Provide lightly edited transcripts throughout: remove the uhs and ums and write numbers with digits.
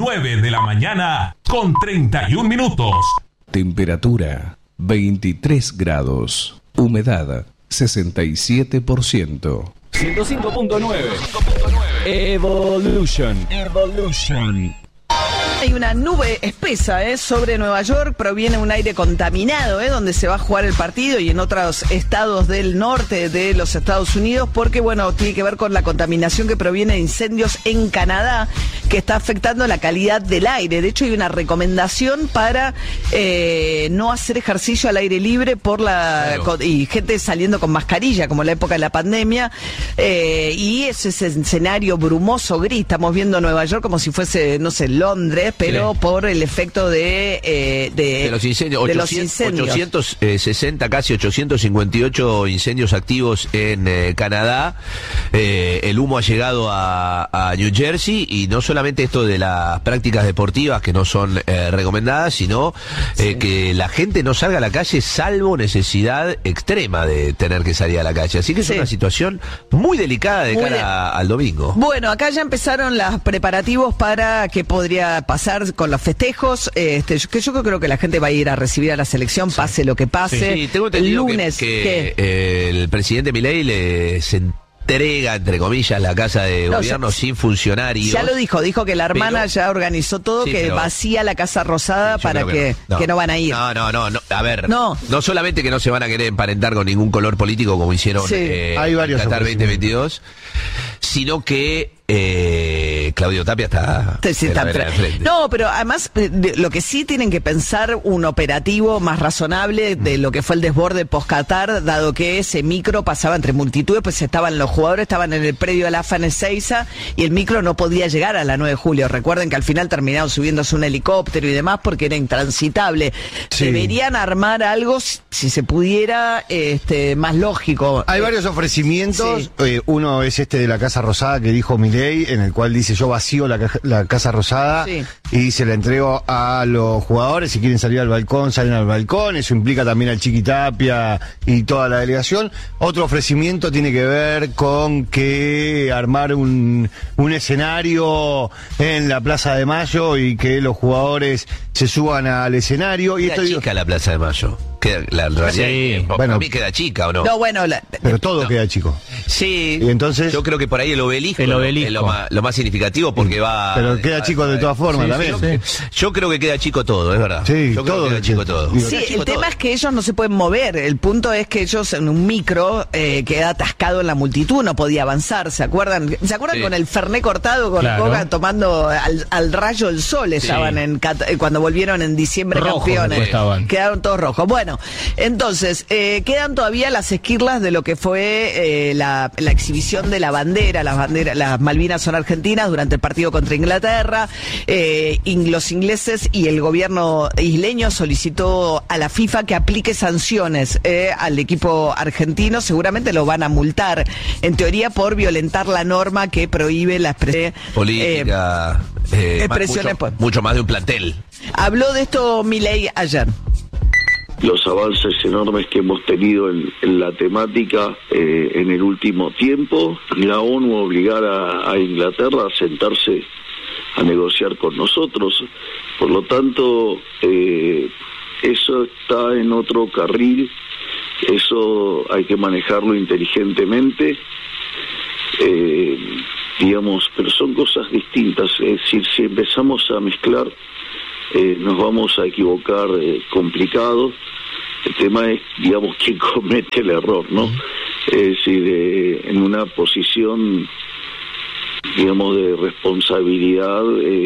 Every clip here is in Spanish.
9 de la mañana con 31 minutos. Temperatura 23 grados. Humedad 67%. 105.9 Evolution. Hay una nube espesa sobre Nueva York, proviene un aire contaminado donde se va a jugar el partido y en otros estados del norte de los Estados Unidos, porque bueno, tiene que ver con la contaminación que proviene de incendios en Canadá, que está afectando la calidad del aire. De hecho, hay una recomendación para no hacer ejercicio al aire libre y gente saliendo con mascarilla, como en la época de la pandemia, y ese escenario brumoso, gris. Estamos viendo Nueva York como si fuese, no sé, Londres, pero sí, por el efecto de los incendios. 860, casi 858 incendios activos en Canadá. El humo ha llegado a New Jersey, y no solamente esto de las prácticas deportivas que no son recomendadas, sino que la gente no salga a la calle salvo necesidad extrema de tener que salir a la calle. Así que es una situación muy delicada de cara al domingo. Bueno, acá ya empezaron los preparativos para que podría pasar con los festejos, yo creo que la gente va a ir a recibir a la selección, pase lo que pase. Sí, tengo entendido el lunes que el presidente Milei se entrega, entre comillas, la casa de gobierno sin funcionarios. Ya lo dijo que la hermana ya organizó todo, vacía la Casa Rosada para que no van a ir. No, a ver, no solamente que no se van a querer emparentar con ningún color político como hicieron hay varios Qatar 2022, sino que Claudio Tapia está frente. No, pero además lo que sí tienen que pensar un operativo más razonable de lo que fue el desborde post-Qatar, dado que ese micro pasaba entre multitudes, pues los jugadores estaban en el predio de la AFA en Ezeiza y el micro no podía llegar a la 9 de julio. Recuerden que al final terminaron subiéndose un helicóptero y demás porque era intransitable. Deberían armar algo, si se pudiera, más lógico. Hay varios ofrecimientos. Uno es de la Casa Rosada que dijo Milei, en el cual dice: yo vacío la Casa Rosada y se la entrego a los jugadores. Si quieren salir al balcón, salen al balcón. Eso implica también al Chiqui Tapia y toda la delegación. Otro ofrecimiento tiene que ver con que armar un escenario en la Plaza de Mayo y que los jugadores se suban al escenario. Y queda chica la Plaza de Mayo. Para mí queda chica, ¿o no? No, bueno, pero todo queda chico. Sí. Y entonces yo creo que por ahí el obelisco es lo más significativo, porque va. Pero queda chico de todas formas también. Yo creo que queda chico todo, es verdad. Sí, yo creo que queda chico todo. Sí, el tema es que ellos no se pueden mover. El punto es que ellos en un micro queda atascado en la multitud, no podía avanzar. ¿Se acuerdan? Con el Fernet cortado con Coca tomando al rayo del sol? Estaban cuando volvieron en diciembre campeones. Quedaron todos rojos. Bueno, entonces quedan todavía las esquirlas de lo que fue la exhibición de la bandera. Las Malvinas son argentinas durante el partido contra Inglaterra. Los ingleses y el gobierno isleño solicitó a la FIFA que aplique sanciones al equipo argentino. Seguramente lo van a multar, en teoría, por violentar la norma que prohíbe la expresión política, mucho más de un plantel. Habló de esto Milei ayer. Los avances enormes que hemos tenido en la temática en el último tiempo, la ONU obligar a Inglaterra a sentarse a negociar con nosotros. Por lo tanto, eso está en otro carril, eso hay que manejarlo inteligentemente, pero son cosas distintas. Es decir, si empezamos a mezclar, nos vamos a equivocar complicado. El tema es, quién comete el error, ¿no? Es decir, en una posición, de responsabilidad,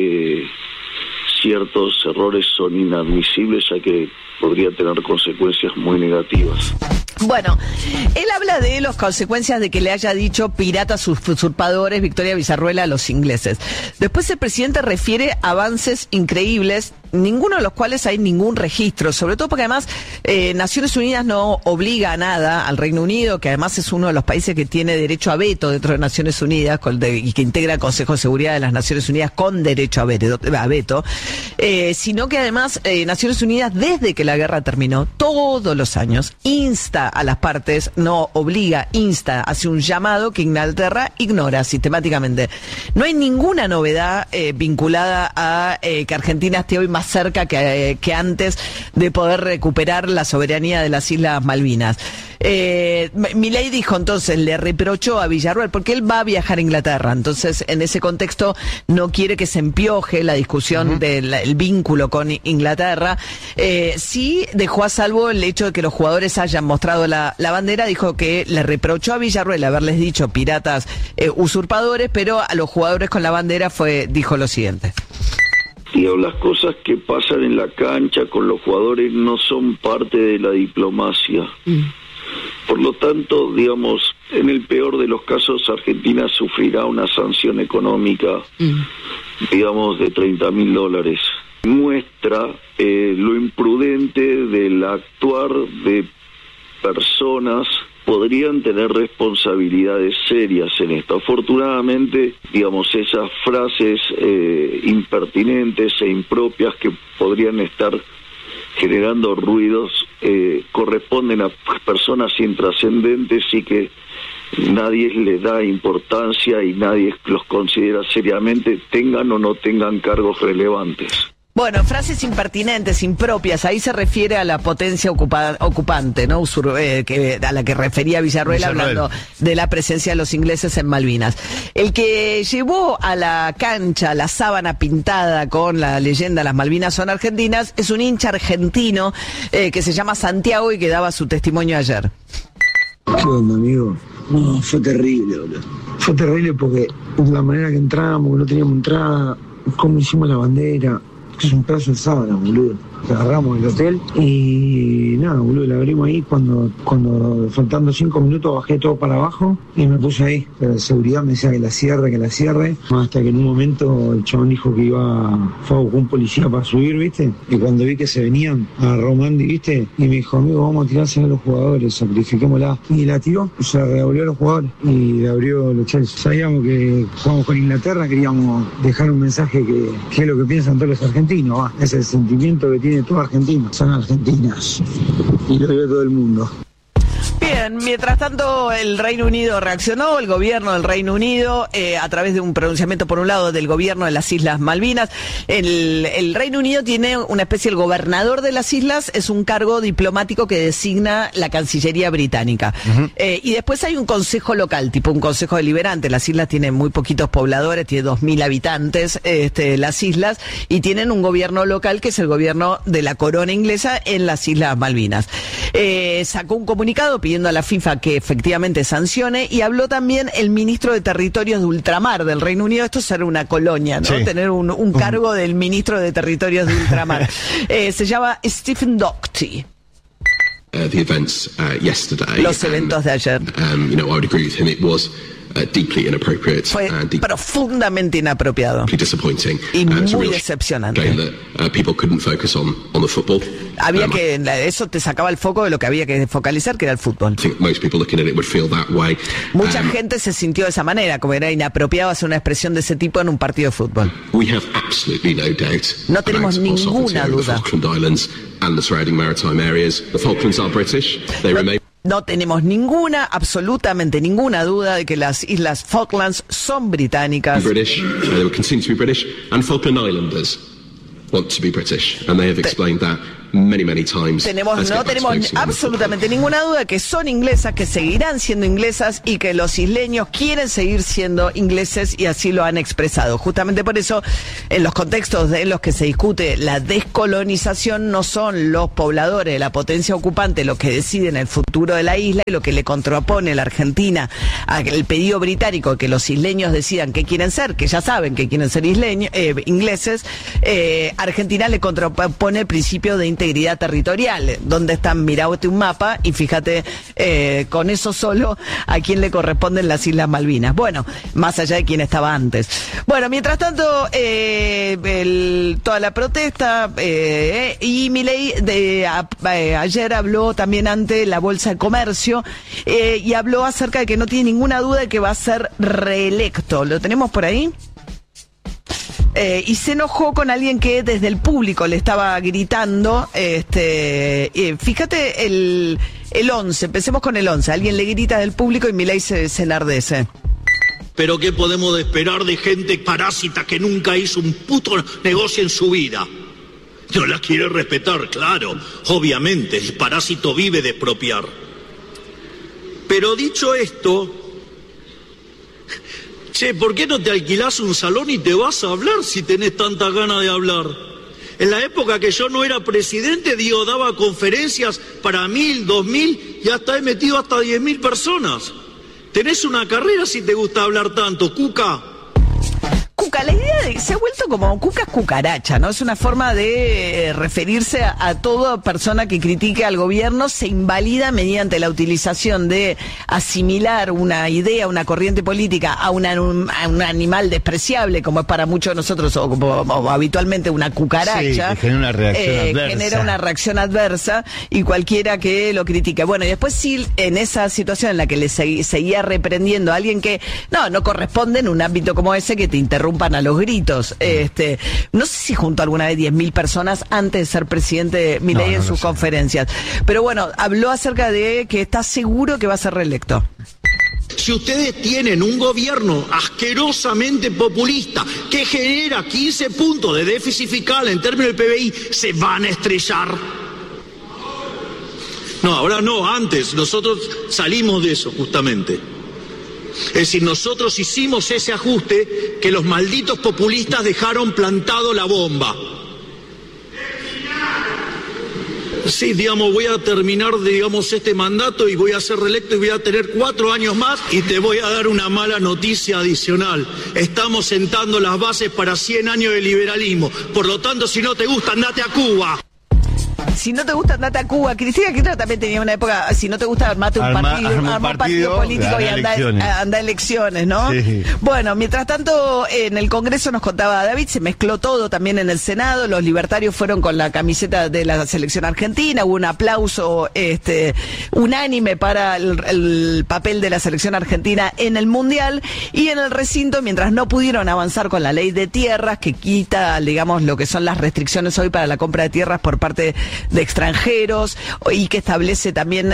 ciertos errores son inadmisibles, ya que podría tener consecuencias muy negativas. Bueno, él habla de las consecuencias de que le haya dicho piratas usurpadores Victoria Villarruela a los ingleses. Después el presidente refiere avances increíbles, ninguno de los cuales hay ningún registro, sobre todo porque además Naciones Unidas no obliga a nada al Reino Unido, que además es uno de los países que tiene derecho a veto dentro de Naciones Unidas y que integra el Consejo de Seguridad de las Naciones Unidas con derecho a veto, sino que además Naciones Unidas, desde que la guerra terminó, todos los años insta a las partes, no obliga, insta, hace un llamado que Inglaterra ignora sistemáticamente. No hay ninguna novedad vinculada a que Argentina esté hoy más cerca que antes de poder recuperar la soberanía de las Islas Malvinas. Milei dijo entonces, le reprochó a Villarruel, porque él va a viajar a Inglaterra, entonces en ese contexto no quiere que se empioje la discusión del vínculo con Inglaterra. Sí dejó a salvo el hecho de que los jugadores hayan mostrado la bandera, dijo que le reprochó a Villarruel haberles dicho piratas usurpadores, pero a los jugadores con la bandera dijo lo siguiente. Las cosas que pasan en la cancha con los jugadores no son parte de la diplomacia. Por lo tanto, digamos, en el peor de los casos, Argentina sufrirá una sanción económica, digamos, de $30.000. Muestra lo imprudente del actuar de personas podrían tener responsabilidades serias en esto. Afortunadamente, digamos, esas frases impertinentes e impropias que podrían estar generando ruidos corresponden a personas intrascendentes y que nadie les da importancia y nadie los considera seriamente, tengan o no tengan cargos relevantes. Bueno, frases impertinentes, impropias, ahí se refiere a la potencia ocupante, ¿no? A la que refería Villarruel hablando de la presencia de los ingleses en Malvinas. El que llevó a la cancha la sábana pintada con la leyenda "Las Malvinas son argentinas" es un hincha argentino que se llama Santiago y que daba su testimonio ayer. ¿Qué onda, amigo? No, fue terrible, boludo. Fue terrible porque la manera que entramos, no teníamos entrada, cómo hicimos la bandera. Es un pedazo de sábana, boludo. La agarramos del hotel y nada, boludo, la abrimos ahí cuando faltando 5 minutos bajé todo para abajo y me puse ahí. La seguridad me decía que la cierre, hasta que en un momento el chabón dijo que fue a buscar un policía para subir, ¿viste? Y cuando vi que se venían, agarró Mandy, ¿viste? Y me dijo, amigo, vamos a tirarse a los jugadores, sacrifiquémosla. Y la tiró, se la revolvió a los jugadores y le abrió los Chelsea. Sabíamos que jugamos con Inglaterra, queríamos dejar un mensaje que es lo que piensan todos los argentinos, es el sentimiento que tiene todo argentino, son argentinas y lo ve todo el mundo. Bien, mientras tanto el Reino Unido reaccionó, el gobierno del Reino Unido, a través de un pronunciamiento por un lado del gobierno de las Islas Malvinas. El Reino Unido tiene una especie, el gobernador de las islas es un cargo diplomático que designa la Cancillería británica. Y después hay un consejo local, tipo un consejo deliberante. Las islas tienen muy poquitos pobladores, tiene 2.000 habitantes las islas, y tienen un gobierno local que es el gobierno de la corona inglesa en las Islas Malvinas. Sacó un comunicado pidiendo a la FIFA que efectivamente sancione, y habló también el ministro de Territorios de Ultramar del Reino Unido. Esto es ser una colonia, ¿no? Sí. Tener un cargo del ministro de Territorios de Ultramar. Se llama Stephen Doherty. The events yesterday. Los eventos de ayer. I would agree with him. It was deeply inappropriate. Fue profundamente inapropiado. Disappointing. Y muy decepcionante. People couldn't focus on the football. Había eso te sacaba el foco de lo que había que focalizar, que era el fútbol. I think most people looking at it would feel that way. Mucha gente se sintió de esa manera, como era inapropiado hacer una expresión de ese tipo en un partido de fútbol. We have absolutely no doubt. No tenemos ninguna duda. The Falkland Islands and the surrounding maritime areas. The Falklands are British. They remain. No tenemos absolutamente ninguna duda de que las Islas Falklands son británicas. British, they will continue to be British, and Falkland Islanders want to be British, and they have explained that many times. No tenemos absolutamente ninguna duda que son inglesas, que seguirán siendo inglesas y que los isleños quieren seguir siendo ingleses, y así lo han expresado. Justamente por eso, en los contextos en los que se discute la descolonización, no son los pobladores de la potencia ocupante los que deciden el futuro de la isla, y lo que le contrapone la Argentina al pedido británico que los isleños decidan qué quieren ser, que ya saben que quieren ser ingleses. Argentina le contrapone el principio de integridad territorial. ¿Dónde están? Mirate un mapa y fíjate con eso solo a quién le corresponden las Islas Malvinas. Bueno, más allá de quién estaba antes. Bueno, mientras tanto, toda la protesta, y Milei ayer habló también ante la Bolsa de Comercio, y habló acerca de que no tiene ninguna duda de que va a ser reelecto. ¿Lo tenemos por ahí? Y se enojó con alguien que desde el público le estaba gritando. Fíjate El 11, empecemos con el 11. Alguien le grita del público y Milei se enardece. Pero ¿qué podemos esperar de gente parásita que nunca hizo un puto negocio en su vida? No la quiere respetar, claro. Obviamente, el parásito vive de expropiar. Pero dicho esto, che, ¿por qué no te alquilás un salón y te vas a hablar si tenés tanta ganas de hablar? En la época que yo no era presidente, daba conferencias para 1.000, 2.000 y hasta he metido hasta 10.000 personas. Tenés una carrera si te gusta hablar tanto, Cuca. Cuca, la idea se ha vuelto como Cuca es cucaracha, ¿no? Es una forma de referirse a toda persona que critique al gobierno, se invalida mediante la utilización de asimilar una idea, una corriente política a un animal despreciable, como es para muchos de nosotros, o habitualmente una cucaracha. Sí, genera una reacción adversa. Genera una reacción adversa y cualquiera que lo critique. Bueno, y después sí, en esa situación en la que le seguía reprendiendo a alguien que no corresponde en un ámbito como ese, que te interrumpan a los gritos. No sé si juntó alguna vez 10.000 personas antes de ser presidente Milei en sus conferencias. Pero bueno, habló acerca de que está seguro que va a ser reelecto. Si ustedes tienen un gobierno asquerosamente populista que genera 15 puntos de déficit fiscal en términos del PBI, se van a estrellar. No, ahora no, antes. Nosotros salimos de eso, justamente. Es decir, nosotros hicimos ese ajuste que los malditos populistas dejaron plantado la bomba. Sí, voy a terminar, este mandato y voy a ser reelecto y voy a tener 4 años más y te voy a dar una mala noticia adicional. Estamos sentando las bases para 100 años de liberalismo. Por lo tanto, si no te gusta, andate a Cuba. Si no te gusta, andate a Cuba. Cristina Kirchner también tenía una época, si no te gusta, arma un partido político y anda a elecciones, ¿no? Sí. Bueno, mientras tanto, en el Congreso nos contaba David, se mezcló todo también en el Senado, los libertarios fueron con la camiseta de la selección argentina, hubo un aplauso unánime para el papel de la selección argentina en el Mundial, y en el recinto, mientras no pudieron avanzar con la ley de tierras, que quita, lo que son las restricciones hoy para la compra de tierras por parte de extranjeros, y que establece también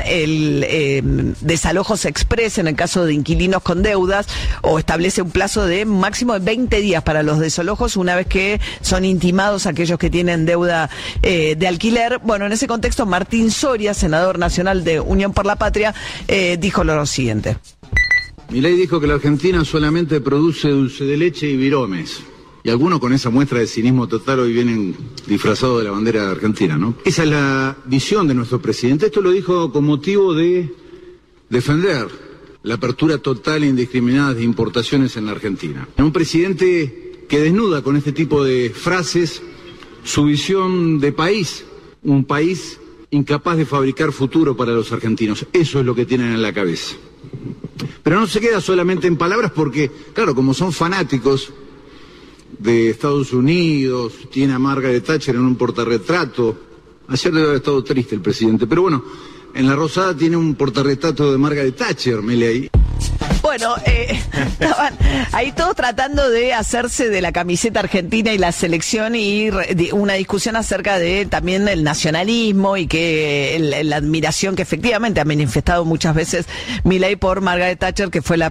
el desalojos express en el caso de inquilinos con deudas, o establece un plazo de máximo de 20 días para los desalojos una vez que son intimados aquellos que tienen deuda de alquiler. Bueno, en ese contexto, Martín Soria, senador nacional de Unión por la Patria, dijo lo siguiente. Milei dijo que la Argentina solamente produce dulce de leche y viromes. Y algunos con esa muestra de cinismo total hoy vienen disfrazados de la bandera de Argentina, ¿no? Esa es la visión de nuestro presidente. Esto lo dijo con motivo de defender la apertura total e indiscriminada de importaciones en la Argentina. Un presidente que desnuda con este tipo de frases su visión de país, un país incapaz de fabricar futuro para los argentinos. Eso es lo que tienen en la cabeza. Pero no se queda solamente en palabras porque, claro, como son fanáticos de Estados Unidos, tiene a Margaret Thatcher en un portarretrato. Ayer debe haber estado triste el presidente, pero bueno, en la Rosada tiene un portarretrato de Margaret Thatcher, Milei. Bueno, estaban ahí todos tratando de hacerse de la camiseta argentina y la selección, y una discusión acerca de también el nacionalismo y que la admiración que efectivamente ha manifestado muchas veces Milei por Margaret Thatcher, que fue la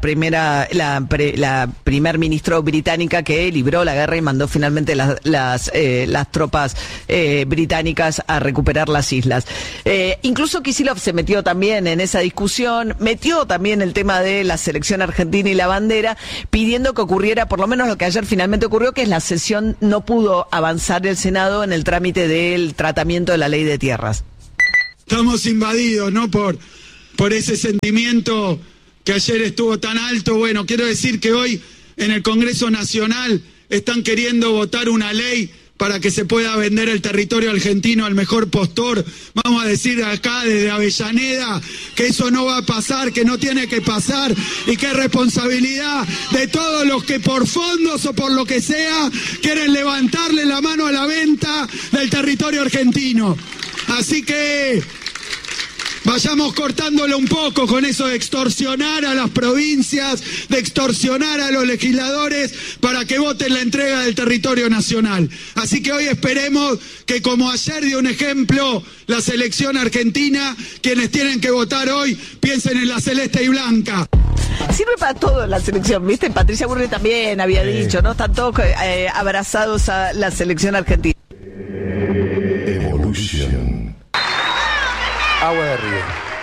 primer ministro británica que libró la guerra y mandó finalmente las tropas británicas a recuperar las islas. Incluso Kicillof se metió también en esa discusión, metió también el tema de la selección argentina y la bandera, pidiendo que ocurriera por lo menos lo que ayer finalmente ocurrió, que es la sesión no pudo avanzar el Senado en el trámite del tratamiento de la ley de tierras. Estamos invadidos, ¿no? Por ese sentimiento que ayer estuvo tan alto. Bueno, quiero decir que hoy en el Congreso Nacional están queriendo votar una ley para que se pueda vender el territorio argentino al mejor postor. Vamos a decir acá desde Avellaneda que eso no va a pasar, que no tiene que pasar, y que es responsabilidad de todos los que por fondos o por lo que sea quieren levantarle la mano a la venta del territorio argentino. Así que Vayamos cortándolo un poco con eso de extorsionar a las provincias, de extorsionar a los legisladores para que voten la entrega del territorio nacional. Así que hoy esperemos que, como ayer dio un ejemplo la selección argentina, quienes tienen que votar hoy piensen en la celeste y blanca. Sirve para todo la selección, ¿viste? Patricia Burri también había dicho, ¿no? Están todos abrazados a la selección argentina. Evolution. Agua de Río.